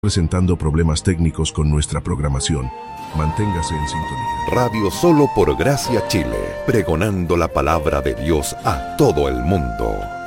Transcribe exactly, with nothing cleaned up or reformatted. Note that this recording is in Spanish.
presentando problemas técnicos con nuestra programación. Manténgase en sintonía. Radio Solo por Gracia Chile, pregonando la palabra de Dios a todo el mundo.